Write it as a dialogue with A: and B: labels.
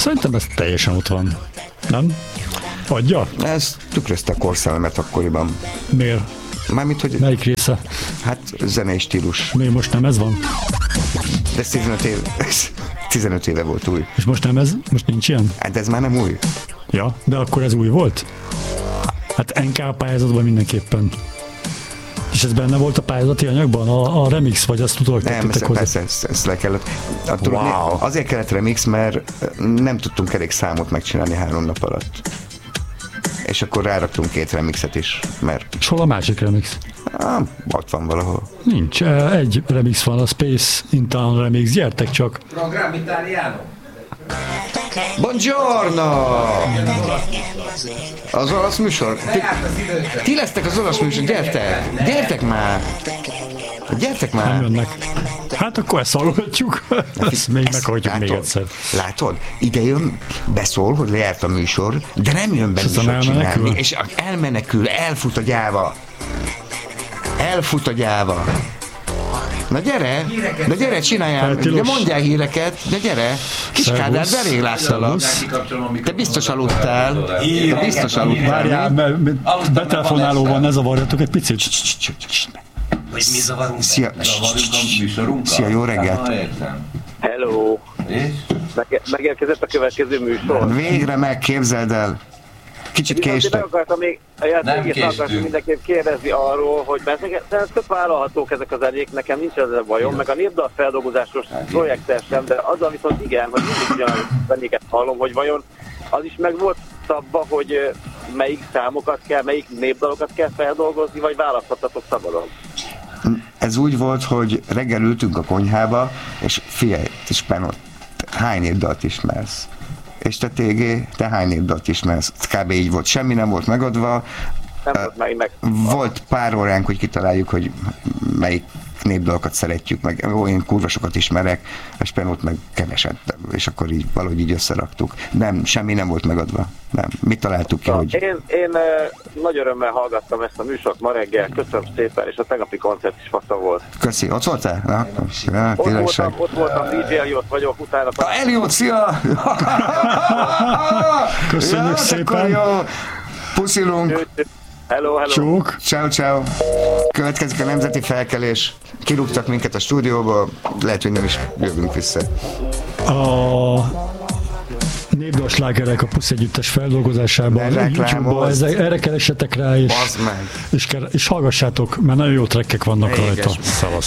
A: Szerintem ez teljesen ott van. Nem? Adja?
B: Ez tükrözte a korszellemet akkoriban.
A: Miért?
B: Mármint, hogy...
A: Melyik része?
B: Hát zenei stílus.
A: Miért most nem ez van?
B: De ez 15 éve volt új.
A: És most nem ez? Most nincs ilyen?
B: Hát ez már nem új.
A: Ja, de akkor ez új volt? Hát NK pályázatban mindenképpen. És ez benne volt a pályázati anyagban? A remix, vagy azt tudod tettetek hozzá?
B: Persze, ezt le kellett. Wow. Azért kellett remix, mert nem tudtunk elég számot megcsinálni 3 nap alatt. És akkor ráraktunk 2 remixet is, mert...
A: És hol a másik remix?
B: Ott van valahol.
A: Nincs, egy remix van, a Space in Town remix, gyertek csak.
C: Program Italiano.
B: Buongiorno! Az olasz műsor. Ti lesztek az olasz műsor, gyertek! Gyertek már! Gyertek már!
A: Nem jönnek. Hát akkor ezt hallgatjuk. Ezt még meghallgatjuk még egyszer.
B: Látod? Ide jön, beszól, hogy lejárt a műsor, de nem jön be műsort csinálni. És elmenekül, elfut a gyáva. Elfut a gyáva. Na gyere, csináljál, de mondjál híreket, de gyere, Kiskádár, elég láttalak. Te biztos aludtál.
A: Várjál, mert betelefonálóban ne zavarjatok egy picit.
C: Hogy mi zavarunk?
B: Szia, jó reggelt.
D: Hello. Megérkezett a következő műsor.
B: Végre megképzeld el. Kicsit késtek.
D: Meg akartam még mindenképp kérdezni arról, hogy tök vállalhatók ezek az zenék, nekem nincs ezzel bajom, meg a népdal feldolgozásos projektes sem, de azzal viszont igen, hogy mindig ugyanaz zenéket hallom, hogy vajon az is meg volt szabva, hogy melyik számokat kell, melyik népdalokat kell feldolgozni, vagy választhatatok szabadon?
B: Ez úgy volt, hogy reggel ültünk a konyhába, és figyelj, Spenot, hány népdalt ismersz? És te TG, te hány népdalt ismersz? Kb. Így volt, semmi nem volt megadva. Volt pár óránk, hogy kitaláljuk, hogy melyik népdalokat szeretjük, meg én kurva sokat ismerek, a Spenót meg keveset, és akkor így valahogy így összeraktuk. Nem, semmi nem volt megadva. Nem. Mit találtuk ki, hogy...
D: Én nagy örömmel hallgattam ezt a műsort ma reggel, köszönöm szépen, és a tegnapi koncert is fasza volt.
B: Köszi, ott voltál?
D: Ott voltam, DJ Eliott vagyok, utána...
B: Eliott, szia!
A: Köszönjük szépen!
B: Puszilunk!
D: Hello.
A: Csók!
B: Ciao. Következik a nemzeti felkelés. Kirúgtak minket a stúdióból, lehet, hogy nem is jövünk vissza.
A: A népdalslágerek a Pusz együttes feldolgozásában YouTube-ban, erre keressetek rá, és hallgassátok, mert nagyon jó trekkek vannak rajta. Szavasz.